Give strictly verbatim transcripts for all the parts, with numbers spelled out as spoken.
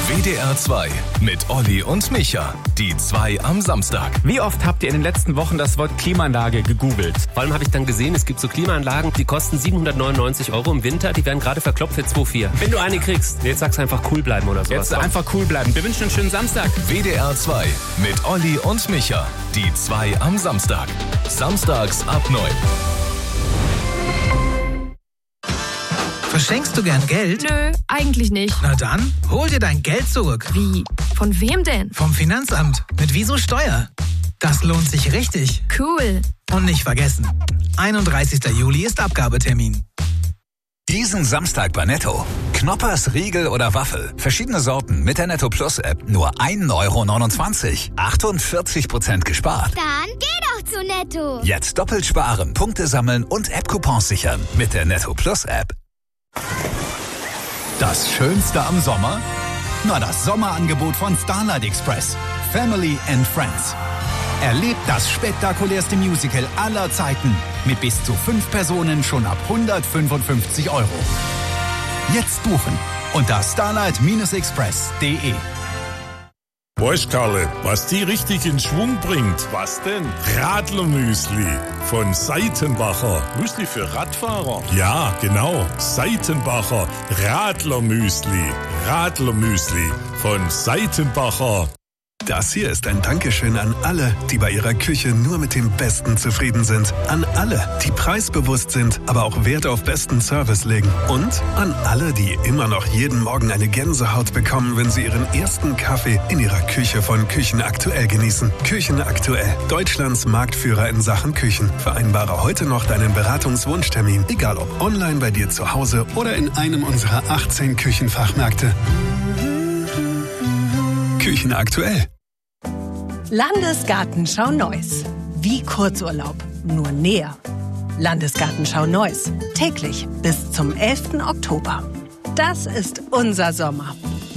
W D R zwei mit Olli und Micha. Die zwei am Samstag. Wie oft habt ihr in den letzten Wochen das Wort Klimaanlage gegoogelt? Vor allem habe ich dann gesehen, es gibt so Klimaanlagen, die kosten siebenhundertneunundneunzig Euro im Winter. Die werden gerade verkloppt für zwei Komma vier. Wenn du eine kriegst, jetzt sagst du einfach cool bleiben oder sowas. Jetzt einfach cool bleiben. Wir wünschen einen schönen Samstag. W D R zwei mit Olli und Micha. Die zwei am Samstag. Samstags ab neun. Verschenkst du gern Geld? Nö, eigentlich nicht. Na dann, hol dir dein Geld zurück. Wie? Von wem denn? Vom Finanzamt. Mit Wieso Steuer. Das lohnt sich richtig. Cool. Und nicht vergessen, einunddreißigster Juli ist Abgabetermin. Diesen Samstag bei Netto. Knoppers, Riegel oder Waffel. Verschiedene Sorten mit der Netto Plus App. Nur ein Euro neunundzwanzig. achtundvierzig Prozent gespart. Dann geh doch zu Netto. Jetzt doppelt sparen, Punkte sammeln und App-Coupons sichern. Mit der Netto Plus App. Das Schönste am Sommer? Na, das Sommerangebot von Starlight Express. Family and Friends. Erlebt das spektakulärste Musical aller Zeiten. Mit bis zu fünf Personen schon ab hundertfünfundfünfzig Euro. Jetzt buchen unter starlight express punkt de. Weißt, Karle, was die richtig in Schwung bringt? Was denn? Radlermüsli von Seitenbacher. Müsli für Radfahrer? Ja, genau. Seitenbacher Radlermüsli. Radlermüsli von Seitenbacher. Das hier ist ein Dankeschön an alle, die bei ihrer Küche nur mit dem Besten zufrieden sind. An alle, die preisbewusst sind, aber auch Wert auf besten Service legen. Und an alle, die immer noch jeden Morgen eine Gänsehaut bekommen, wenn sie ihren ersten Kaffee in ihrer Küche von Küchen aktuell genießen. Küchen aktuell, Deutschlands Marktführer in Sachen Küchen. Vereinbare heute noch deinen Beratungswunschtermin, egal ob online bei dir zu Hause oder in einem unserer achtzehn Küchenfachmärkte. Küchen aktuell. Landesgartenschau Neuss. Wie Kurzurlaub, nur näher. Landesgartenschau Neuss. Täglich bis zum elften Oktober. Das ist unser Sommer.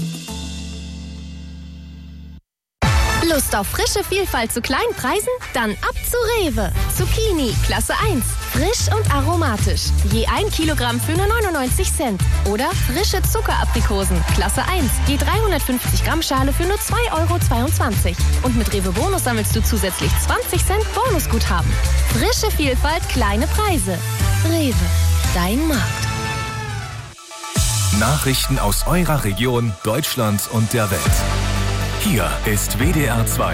Lust auf frische Vielfalt zu kleinen Preisen? Dann ab zu Rewe. Zucchini, Klasse eins. Frisch und aromatisch. Je ein Kilogramm für nur neunundneunzig Cent. Oder frische Zuckeraprikosen, Klasse eins. Je dreihundertfünfzig Gramm Schale für nur zwei Euro zweiundzwanzig. Und mit Rewe Bonus sammelst du zusätzlich zwanzig Cent Bonusguthaben. Frische Vielfalt, kleine Preise. Rewe, dein Markt. Nachrichten aus eurer Region, Deutschland und der Welt. Hier ist W D R zwei.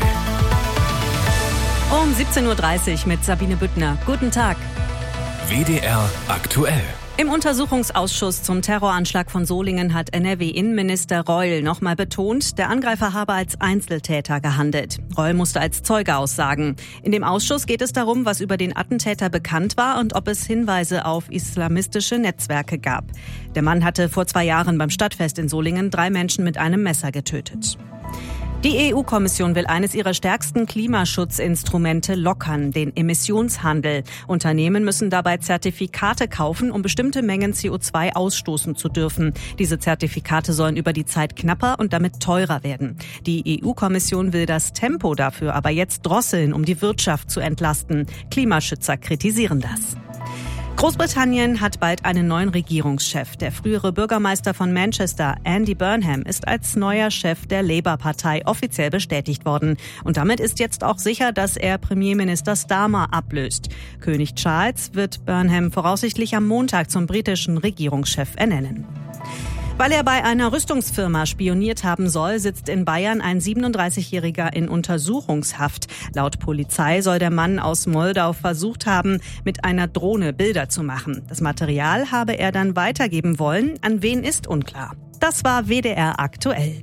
Um siebzehn Uhr dreißig mit Sabine Büttner. Guten Tag. W D R aktuell. Im Untersuchungsausschuss zum Terroranschlag von Solingen hat N R W-Innenminister Reul nochmal betont, der Angreifer habe als Einzeltäter gehandelt. Reul musste als Zeuge aussagen. In dem Ausschuss geht es darum, was über den Attentäter bekannt war und ob es Hinweise auf islamistische Netzwerke gab. Der Mann hatte vor zwei Jahren beim Stadtfest in Solingen drei Menschen mit einem Messer getötet. Die E U-Kommission will eines ihrer stärksten Klimaschutzinstrumente lockern, den Emissionshandel. Unternehmen müssen dabei Zertifikate kaufen, um bestimmte Mengen C O zwei ausstoßen zu dürfen. Diese Zertifikate sollen über die Zeit knapper und damit teurer werden. Die E U-Kommission will das Tempo dafür aber jetzt drosseln, um die Wirtschaft zu entlasten. Klimaschützer kritisieren das. Großbritannien hat bald einen neuen Regierungschef. Der frühere Bürgermeister von Manchester, Andy Burnham, ist als neuer Chef der Labour-Partei offiziell bestätigt worden. Und damit ist jetzt auch sicher, dass er Premierminister Starmer ablöst. König Charles wird Burnham voraussichtlich am Montag zum britischen Regierungschef ernennen. Weil er bei einer Rüstungsfirma spioniert haben soll, sitzt in Bayern ein siebenunddreißigjähriger in Untersuchungshaft. Laut Polizei soll der Mann aus Moldau versucht haben, mit einer Drohne Bilder zu machen. Das Material habe er dann weitergeben wollen. An wen ist unklar. Das war W D R aktuell.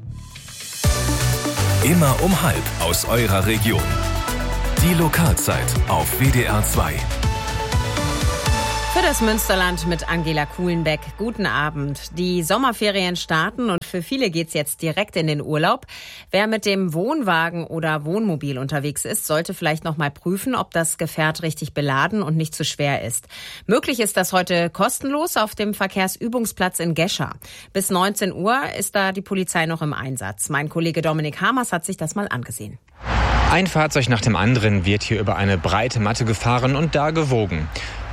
Immer um halb aus eurer Region. Die Lokalzeit auf W D R zwei. Für das Münsterland mit Angela Kuhlenbeck. Guten Abend. Die Sommerferien starten und für viele geht's jetzt direkt in den Urlaub. Wer mit dem Wohnwagen oder Wohnmobil unterwegs ist, sollte vielleicht noch mal prüfen, ob das Gefährt richtig beladen und nicht zu schwer ist. Möglich ist das heute kostenlos auf dem Verkehrsübungsplatz in Gescher. Bis neunzehn Uhr ist da die Polizei noch im Einsatz. Mein Kollege Dominik Hamers hat sich das mal angesehen. Ein Fahrzeug nach dem anderen wird hier über eine breite Matte gefahren und da gewogen.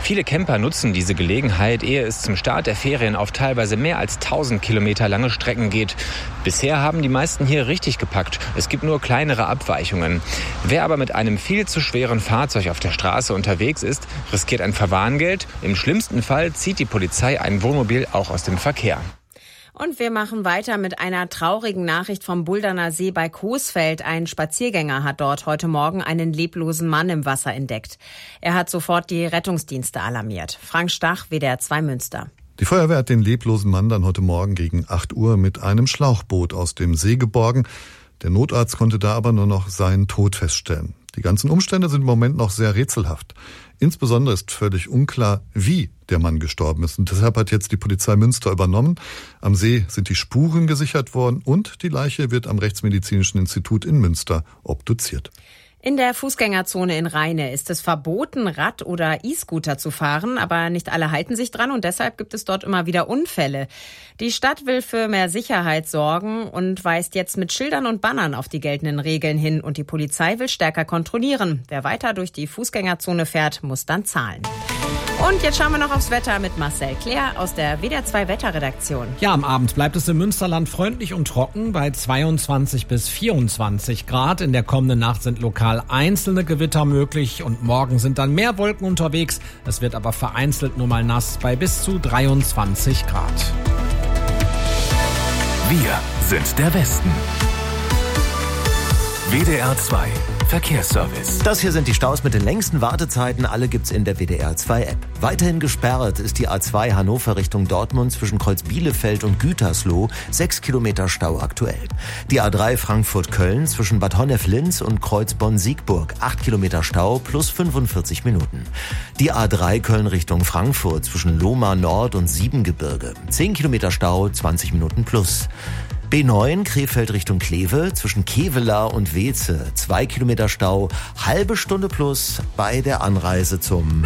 Viele Camper nutzen diese Gelegenheit, ehe es zum Start der Ferien auf teilweise mehr als tausend Kilometer lange Strecken geht. Bisher haben die meisten hier richtig gepackt. Es gibt nur kleinere Abweichungen. Wer aber mit einem viel zu schweren Fahrzeug auf der Straße unterwegs ist, riskiert ein Verwarngeld. Im schlimmsten Fall zieht die Polizei ein Wohnmobil auch aus dem Verkehr. Und wir machen weiter mit einer traurigen Nachricht vom Bulderner See bei Coesfeld. Ein Spaziergänger hat dort heute Morgen einen leblosen Mann im Wasser entdeckt. Er hat sofort die Rettungsdienste alarmiert. Frank Stach, W D R zwei Münster. Die Feuerwehr hat den leblosen Mann dann heute Morgen gegen acht Uhr mit einem Schlauchboot aus dem See geborgen. Der Notarzt konnte da aber nur noch seinen Tod feststellen. Die ganzen Umstände sind im Moment noch sehr rätselhaft. Insbesondere ist völlig unklar, wie der Mann gestorben ist. Und deshalb hat jetzt die Polizei Münster übernommen. Am See sind die Spuren gesichert worden und die Leiche wird am Rechtsmedizinischen Institut in Münster obduziert. In der Fußgängerzone in Rheine ist es verboten, Rad- oder E-Scooter zu fahren, aber nicht alle halten sich dran und deshalb gibt es dort immer wieder Unfälle. Die Stadt will für mehr Sicherheit sorgen und weist jetzt mit Schildern und Bannern auf die geltenden Regeln hin und die Polizei will stärker kontrollieren. Wer weiter durch die Fußgängerzone fährt, muss dann zahlen. Und jetzt schauen wir noch aufs Wetter mit Marcel Claire aus der W D R zwei Wetterredaktion. Ja, am Abend bleibt es im Münsterland freundlich und trocken bei zweiundzwanzig bis vierundzwanzig Grad. In der kommenden Nacht sind lokal einzelne Gewitter möglich und morgen sind dann mehr Wolken unterwegs. Es wird aber vereinzelt nur mal nass bei bis zu dreiundzwanzig Grad. Wir sind der Westen. W D R zwei Verkehrsservice. Das hier sind die Staus mit den längsten Wartezeiten. Alle gibt's in der W D R zwei App. Weiterhin gesperrt ist die A zwei Hannover Richtung Dortmund zwischen Kreuz Bielefeld und Gütersloh. Sechs Kilometer Stau aktuell. Die A drei Frankfurt-Köln zwischen Bad Honnef-Linz und Kreuz Bonn-Siegburg. Acht Kilometer Stau plus fünfundvierzig Minuten. Die A drei Köln Richtung Frankfurt zwischen Lohmar Nord und Siebengebirge. Zehn Kilometer Stau, zwanzig Minuten plus. B neun Krefeld Richtung Kleve zwischen Kevelaer und Weze. Zwei Kilometer Stau, halbe Stunde plus bei der Anreise zum...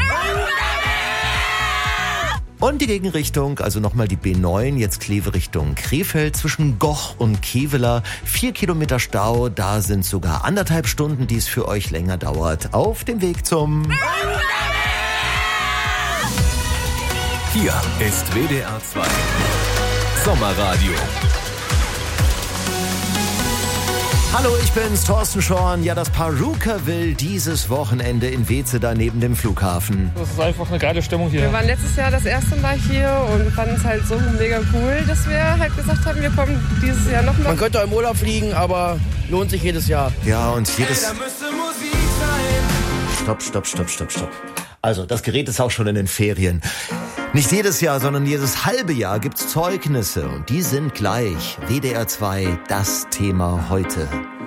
Und die Gegenrichtung, also nochmal die B neun, jetzt Kleve Richtung Krefeld zwischen Goch und Kevelaer. Vier Kilometer Stau, da sind sogar anderthalb Stunden, die es für euch länger dauert. Auf dem Weg zum... Hier ist W D R zwei Sommerradio. Hallo, ich bin's, Thorsten Schorn. Ja, das Paar Rookerville dieses Wochenende in Weze da neben dem Flughafen. Das ist einfach eine geile Stimmung hier. Wir waren letztes Jahr das erste Mal hier und fanden es halt so mega cool, dass wir halt gesagt haben, wir kommen dieses Jahr nochmal. Man könnte auch im Urlaub fliegen, aber lohnt sich jedes Jahr. Ja, und jedes... Stopp, stopp, stopp, stopp, stopp. Also, das Gerät ist auch schon in den Ferien. Nicht jedes Jahr, sondern jedes halbe Jahr gibt's Zeugnisse und die sind gleich. W D R zwei, das Thema heute.